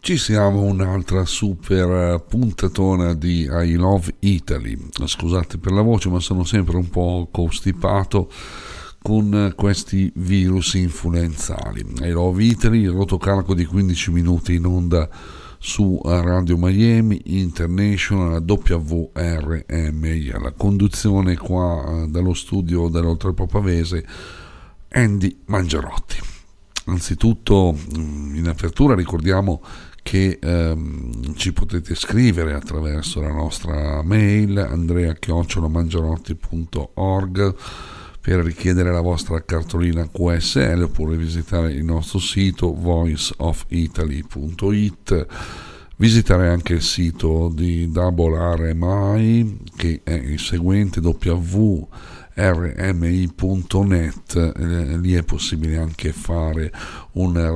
Ci siamo, un'altra super puntatona di I Love Italy. Scusate per la voce, ma sono sempre un po' costipato con questi virus influenzali. I Love Italy, il rotocalco di 15 minuti in onda su Radio Miami International WRMI. Alla conduzione qua dallo studio dell'Oltrepò Pavese Andy Mangiarotti. Anzitutto in apertura ricordiamo che ci potete scrivere attraverso la nostra mail andrea@mangiarotti.org per richiedere la vostra cartolina QSL, oppure visitare il nostro sito voiceofitaly.it, visitare anche il sito di WRMI che è il seguente www.rmi.net. Lì è possibile anche fare un